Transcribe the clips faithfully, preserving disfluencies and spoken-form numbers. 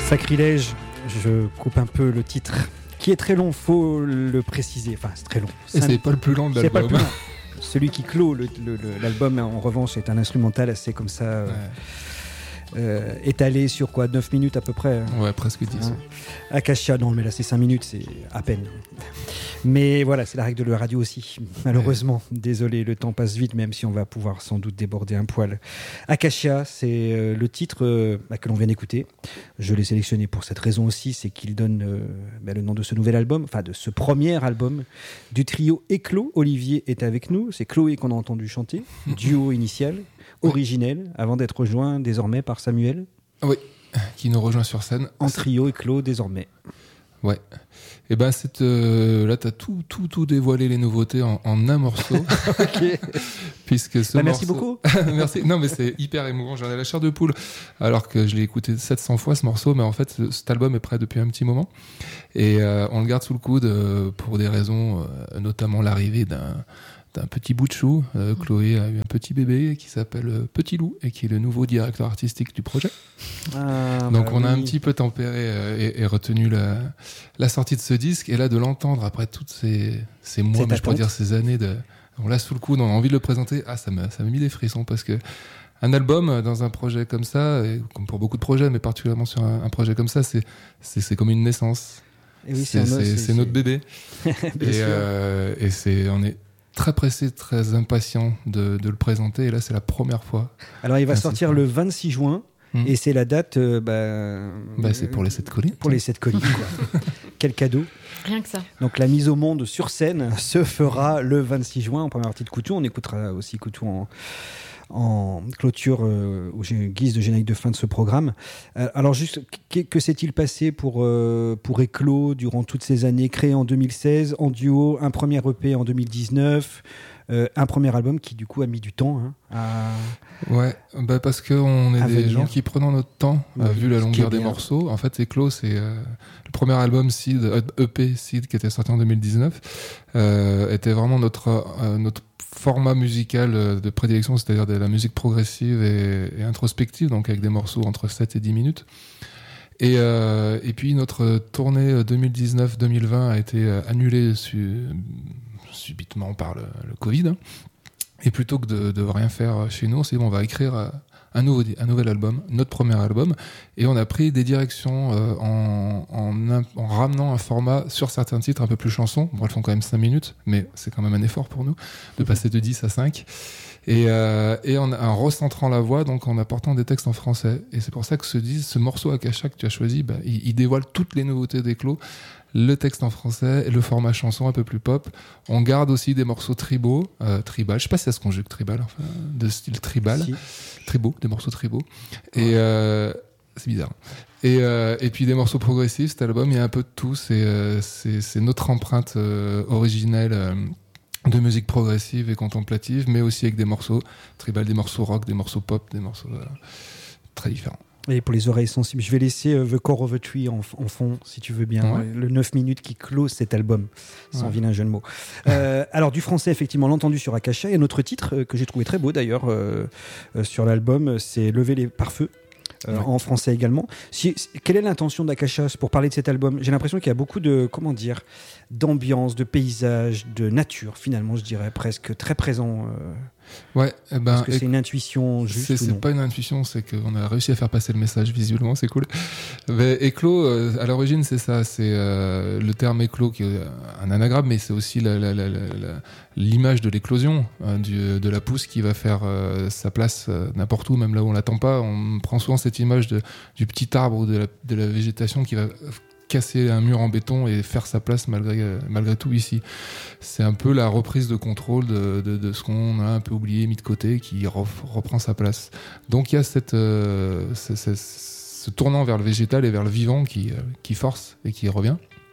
Sacrilège, je coupe un peu le titre, qui est très long, faut le préciser. Enfin, c'est très long. Et c'est pas le plus long de l'album. C'est pas le plus long. Celui qui clôt le, le, le, l'album, en revanche, est un instrumental assez comme ça, euh, ouais. euh, étalé sur quoi, neuf minutes à peu près. Ouais, presque dix. Hein. Akasha, non, mais là c'est cinq minutes, c'est à peine. Mais voilà, c'est la règle de la radio aussi, malheureusement. Ouais. Désolé, le temps passe vite, même si on va pouvoir sans doute déborder un poil. Akasha, c'est euh, le titre euh, bah, que l'on vient d'écouter. Je l'ai sélectionné pour cette raison aussi, c'est qu'il donne euh, bah, le nom de ce nouvel album, enfin de ce premier album du trio Éclos. Olivier est avec nous, c'est Chloé qu'on a entendu chanter, duo initial, originel, avant d'être rejoint désormais par Samuel. Oui, qui nous rejoint sur scène. En trio Éclos désormais. Ouais. Et ben c'est euh, là t'as tout tout tout dévoilé les nouveautés en, en un morceau. Ok. Puisque ce bah, morceau... merci beaucoup. Merci. Non mais c'est hyper émouvant. J'en ai la chair de poule. Alors que je l'ai écouté sept cents fois ce morceau, mais en fait cet album est prêt depuis un petit moment et euh, on le garde sous le coude euh, pour des raisons, euh, notamment l'arrivée d'un d'un petit bout de chou. Euh, Chloé a eu un petit bébé qui s'appelle euh, Petit Loup et qui est le nouveau directeur artistique du projet. Ah, Donc bah on oui. a un petit peu tempéré euh, et, et retenu la, la sortie de ce disque, et là de l'entendre après toutes ces, ces mois, mais je pourrais dire ces années, de, on l'a sous le coude, on a envie de le présenter. Ah, ça m'a, ça m'a mis des frissons parce que un album dans un projet comme ça, et comme pour beaucoup de projets, mais particulièrement sur un, un projet comme ça, c'est, c'est, c'est comme une naissance. Et oui, c'est, c'est, c'est, c'est, c'est notre bébé. Bien et, sûr. euh, et c'est, on est très pressé, très impatient de, de le présenter, et là c'est la première fois. Alors il va Merci. sortir le vingt-six juin. Mmh. Et c'est la date, euh, bah, bah, c'est pour les sept colis. Pour les sept colis, quoi. Quel cadeau. Rien que ça. Donc la mise au monde sur scène se fera le vingt-six juin en première partie de Couture. On écoutera aussi Couture en, en clôture, euh, au guise de générique de fin de ce programme. Euh, alors juste, que, que s'est-il passé pour, euh, pour Éclos durant toutes ces années, créé en deux mille seize, en duo, un premier E P en deux mille dix-neuf, euh, un premier album qui du coup a mis du temps hein, à... Ouais, bah parce qu'on est à des venir. gens qui prenons notre temps, oui, euh, vu la longueur des bien. morceaux. En fait, Éclos, c'est euh, le premier album Seed, E P Seed, qui était sorti en deux mille dix-neuf, euh, était vraiment notre, euh, notre format musical de prédilection, c'est-à-dire de la musique progressive et, et introspective, donc avec des morceaux entre sept et dix minutes. Et, euh, et puis notre tournée deux mille dix-neuf deux mille vingt a été annulée su, subitement par le, le Covid. Et plutôt que de, de rien faire chez nous, on s'est dit bon, on va écrire un, nouveau, un nouvel album, notre premier album. Et on a pris des directions euh, en, en, en ramenant un format sur certains titres un peu plus chansons. Bon, elles font quand même cinq minutes, mais c'est quand même un effort pour nous de passer de dix à cinq. Et, euh, et en, en recentrant la voix, donc en apportant des textes en français. Et c'est pour ça que ce, ce morceau Akasha que tu as choisi, bah, il, il dévoile toutes les nouveautés d'Éclos. Le texte en français et le format chanson un peu plus pop. On garde aussi des morceaux tribaux, euh, tribal. Je sais pas si ça se conjugue tribal, enfin, de style tribal. Si. Tribaux, des morceaux tribaux. Et euh, c'est bizarre. Et, euh, et puis des morceaux progressifs. Cet album, il y a un peu de tout. C'est, euh, c'est, c'est notre empreinte euh, originelle euh, de musique progressive et contemplative, mais aussi avec des morceaux tribal, des morceaux rock, des morceaux pop, des morceaux euh, très différents. Et pour les oreilles sensibles, je vais laisser euh, The Core of the Tree en, en fond, si tu veux bien. Ouais. Le neuf minutes qui close cet album, sans ouais. vilain jeu de mots. Euh, alors, du français, effectivement, l'entendu sur Akasha. Et un autre titre euh, que j'ai trouvé très beau, d'ailleurs, euh, euh, sur l'album, c'est Lever les pare-feux. Euh, ouais. En français également. Si, quelle est l'intention d'Akasha pour parler de cet album ? J'ai l'impression qu'il y a beaucoup de, comment dire, d'ambiance, de paysage, de nature, finalement, je dirais, presque très présent. Euh, ouais, eh ben, Est-ce que c'est une intuition juste c'est, ou c'est non ? pas une intuition, c'est qu'on a réussi à faire passer le message visuellement, c'est cool. Mais Éclos, euh, à l'origine, c'est ça, c'est euh, le terme éclos qui est un anagramme, mais c'est aussi la, la, la, la, la, l'image de l'éclosion, hein, du, de la pousse qui va faire euh, sa place euh, n'importe où, même là où on l'attend pas. On prend souvent cette image de, du petit arbre ou de la, de la végétation qui va casser un mur en béton et faire sa place malgré, malgré tout ici. C'est un peu la reprise de contrôle de, de, de ce qu'on a un peu oublié, mis de côté, qui re, reprend sa place. Donc il y a cette, euh, ce, ce, ce tournant vers le végétal et vers le vivant qui, qui force et qui revient.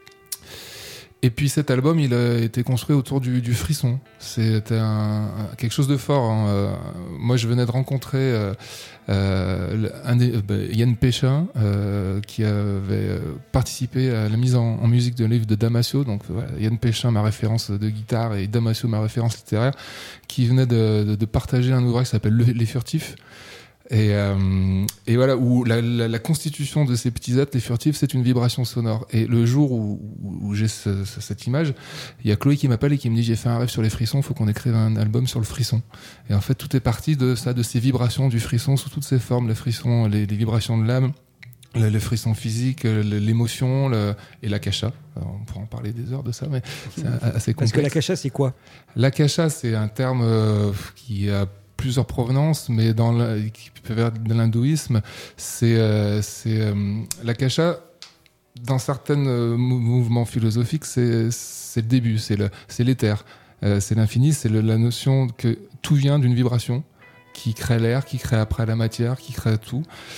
Et puis cet album, il a été construit autour du, du frisson. C'était un, un, quelque chose de fort. Hein. Euh, moi, je venais de rencontrer euh, euh, un des, bah, Yann Péchin, euh, qui avait participé à la mise en, en musique d'un livre de Damasio. Donc voilà, Yann Péchin, ma référence de guitare, et Damasio, ma référence littéraire, qui venait de, de, de partager un ouvrage qui s'appelle Le, Les Furtifs. Et, euh, et voilà, où la, la, la constitution de ces petits êtres, les furtifs, c'est une vibration sonore. Et le jour où, où, où j'ai ce, ce, cette image, il y a Chloé qui m'appelle et qui me dit j'ai fait un rêve sur les frissons, il faut qu'on écrive un album sur le frisson. Et en fait, tout est parti de ça, de ces vibrations du frisson sous toutes ses formes, les frissons, les, les vibrations de l'âme, le, le frisson physique, l'émotion le, et l'akasha. Alors, on pourra en parler des heures de ça, mais c'est assez complexe. Parce que l'akasha, c'est quoi? L'akasha, c'est un terme euh, qui a plusieurs provenances, mais dans la, qui peut venir de l'hindouisme, c'est euh, c'est euh, l'akasha. Dans certains euh, mouvements philosophiques, c'est c'est le début, c'est le c'est l'éther, euh, c'est l'infini, c'est le, la notion que tout vient d'une vibration qui crée l'air, qui crée après la matière, qui crée tout.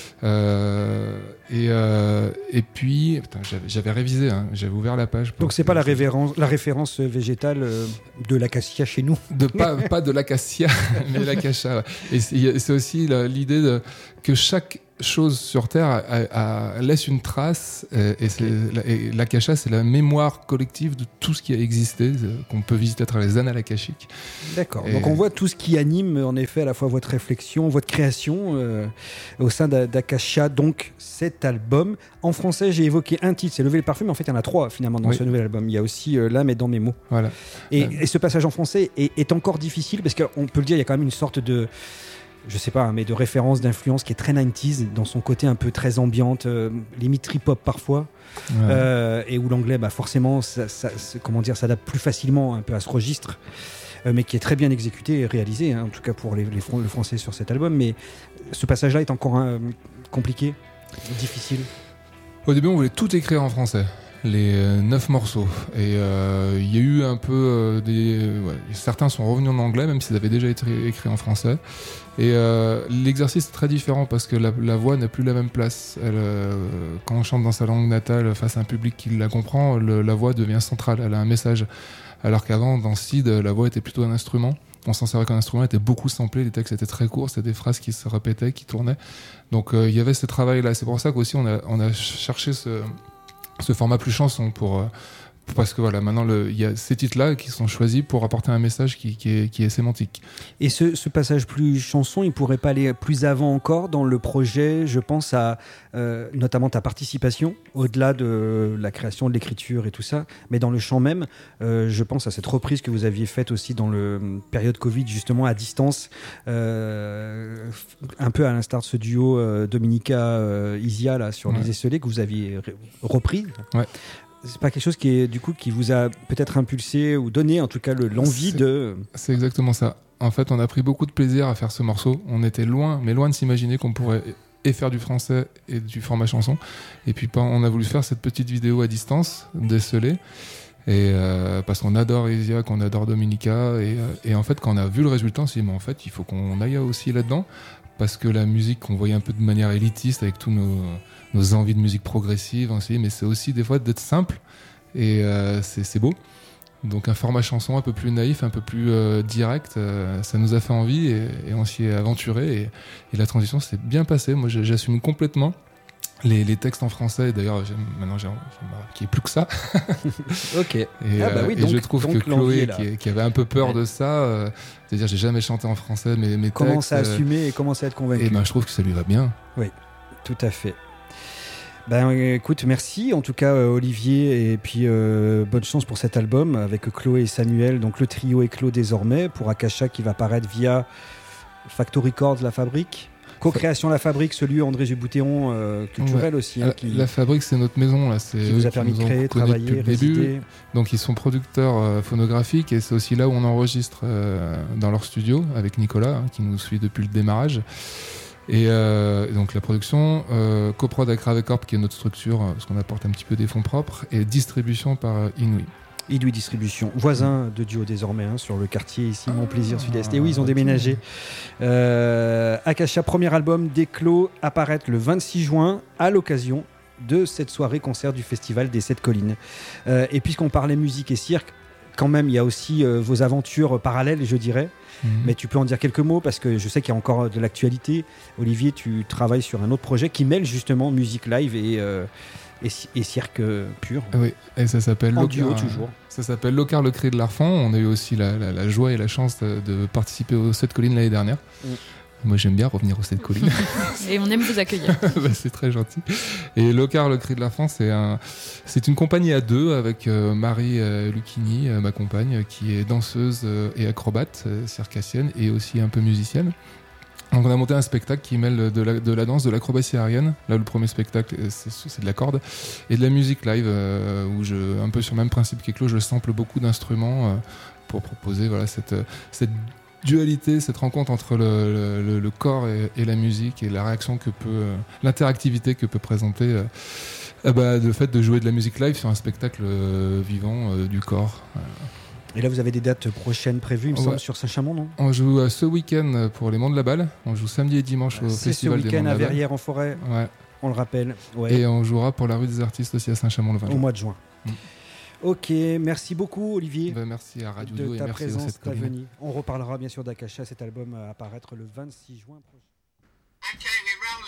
Euh, et, euh, et puis, putain, j'avais, j'avais révisé, hein, j'avais ouvert la page. Donc c'est pas la, révérence, la référence végétale euh, de l'acacia chez nous. De pas, pas de l'acacia, mais l'acacia. Ouais. Et c'est, c'est aussi la, l'idée de, que chaque chose sur Terre a, a, a, laisse une trace, et, et, c'est, et l'akasha, c'est la mémoire collective de tout ce qui a existé, qu'on peut visiter à travers les annales akashiques. D'accord. Et donc on voit tout ce qui anime, en effet, à la fois votre réflexion, votre création euh, au sein d'Akasha, donc cet album. En français, j'ai évoqué un titre, c'est Lever le parfum, mais en fait, il y en a trois finalement dans oui. ce nouvel album. Il y a aussi euh, L'âme est dans mes mots. Voilà. Et, euh... et ce passage en français est, est encore difficile, parce qu'on peut le dire, il y a quand même une sorte de... je sais pas, mais de référence, d'influence qui est très nineties, dans son côté un peu très ambiante, euh, limite trip-hop parfois, ouais. euh, et où l'anglais, bah forcément, ça, ça, comment dire, s'adapte plus facilement un peu à ce registre, euh, mais qui est très bien exécuté et réalisé, hein, en tout cas pour les, les, le français sur cet album. Mais ce passage-là est encore euh, compliqué, difficile. Au début, on voulait tout écrire en français. Les euh, neuf morceaux, et il euh, y a eu un peu euh, des euh, ouais, certains sont revenus en anglais même s'ils avaient déjà été écrits en français, et euh, l'exercice est très différent parce que la, la voix n'a plus la même place. Elle, euh, quand on chante dans sa langue natale face à un public qui la comprend, le, la voix devient centrale, elle a un message, alors qu'avant dans Seed la voix était plutôt un instrument. On s'en servait comme instrument, était beaucoup samplé, les textes étaient très courts, c'était des phrases qui se répétaient, qui tournaient, donc il euh, y avait ce travail là. C'est pour ça qu'aussi on a, on a cherché ce ce format plus chanson pour, euh, parce que voilà, maintenant il y a ces titres-là qui sont choisis pour apporter un message qui, qui, est, qui est sémantique. Et ce, ce passage plus chanson, il pourrait pas aller plus avant encore dans le projet? Je pense à euh, notamment ta participation, au-delà de la création, de l'écriture et tout ça, mais dans le chant même, euh, je pense à cette reprise que vous aviez faite aussi dans le période Covid, justement à distance, euh, un peu à l'instar de ce duo euh, Dominica euh, Isia là sur ouais. Les Esselés que vous aviez repris. Ouais. C'est pas quelque chose qui est du coup qui vous a peut-être impulsé ou donné en tout cas le, l'envie c'est, de. C'est exactement ça. En fait, on a pris beaucoup de plaisir à faire ce morceau. On était loin, mais loin de s'imaginer qu'on pourrait et faire du français et du format chanson. Et puis on a voulu faire cette petite vidéo à distance, décelée. Et euh, parce qu'on adore Isia, qu'on adore Dominica, et, et en fait quand on a vu le résultat, on s'est dit mais en fait il faut qu'on aille aussi là-dedans, parce que la musique qu'on voyait un peu de manière élitiste avec tous nos nos envies de musique progressive, on s'est dit mais c'est aussi des fois d'être simple, et euh, c'est, c'est beau. Donc un format chanson un peu plus naïf, un peu plus euh, direct, euh, ça nous a fait envie, et, et on s'y est aventuré, et, et la transition s'est bien passée. Moi j'assume complètement les, les textes en français, et d'ailleurs j'ai, maintenant j'ai, j'ai qui est plus que ça. Ok. Et, ah bah oui, donc, et je trouve donc que Chloé qui, qui avait un peu peur ouais. de ça, euh, c'est-à-dire j'ai jamais chanté en français mes, mes commence textes. Commence à assumer et commence à être convaincu. Et ben je trouve que ça lui va bien. Oui, tout à fait. Ben écoute, merci en tout cas euh, Olivier, et puis euh, bonne chance pour cet album avec Chloé et Samuel, donc le trio éclos désormais pour Akasha qui va paraître via Facto Records, La Fabrique, co-création La Fabrique, celui André Juboutéon euh, culturel ouais. aussi. Hein, la, qui, la Fabrique c'est notre maison là, c'est qui vous a permis de créer, travailler, résider. Donc ils sont producteurs euh, phonographiques, et c'est aussi là où on enregistre euh, dans leur studio avec Nicolas hein, qui nous suit depuis le démarrage. Et euh, donc la production, euh, coprod avec Ravecorp qui est notre structure, parce qu'on apporte un petit peu des fonds propres, et distribution par Inouï. Inouï Distribution, voisin de Duo désormais, hein, sur le quartier ici, Mon Plaisir Sud-Est. Et oui, ils ont déménagé. Euh, Akasha, premier album d'Éclos, apparaître le vingt-six juin à l'occasion de cette soirée concert du Festival des Sept Collines. Euh, et puisqu'on parlait musique et cirque, quand même, il y a aussi euh, vos aventures parallèles, je dirais. Mmh. Mais tu peux en dire quelques mots, parce que je sais qu'il y a encore de l'actualité. Olivier, tu travailles sur un autre projet qui mêle justement musique live et, euh, et, et cirque pur. Oui, et ça s'appelle en Locar, duo toujours. Ça s'appelle Locar le cri de l'Arfan. On a eu aussi la, la, la joie et la chance de, de participer aux Sept Collines l'année dernière. Mmh. Moi, j'aime bien revenir au Sept Collines. Et on aime vous accueillir. Bah, c'est très gentil. Et Locar, le cri de la France, c'est, un, c'est une compagnie à deux avec euh, Marie euh, Lucchini, euh, ma compagne, qui est danseuse euh, et acrobate, euh, circassienne et aussi un peu musicienne. Donc on a monté un spectacle qui mêle de la, de la danse, de l'acrobatie aérienne. Là, le premier spectacle, c'est, c'est de la corde. Et de la musique live, euh, où je, un peu sur le même principe qu'Eclos, je sample beaucoup d'instruments euh, pour proposer voilà, cette, cette dualité, cette rencontre entre le, le, le corps et, et la musique et la réaction que peut, euh, l'interactivité que peut présenter euh, euh, bah, le fait de jouer de la musique live sur un spectacle euh, vivant euh, du corps. Euh. Et là, vous avez des dates prochaines prévues, il me Ouais. semble, sur Saint-Chamond, non? On joue euh, ce week-end pour les Monts de la Balle. On joue samedi et dimanche au C'est ce Festival des Monts week-end de à la Balle. Verrières-en-Forêt, Ouais. on le rappelle. Ouais. Et on jouera pour la rue des artistes aussi à Saint-Chamond le vingt Au juin. mois de juin. Mm. Ok, merci beaucoup Olivier Ben, merci à Radio de deux et ta merci à présence, cette ta colline. venue. On reparlera bien sûr d'Akasha, cet album à apparaître le vingt-six juin prochain.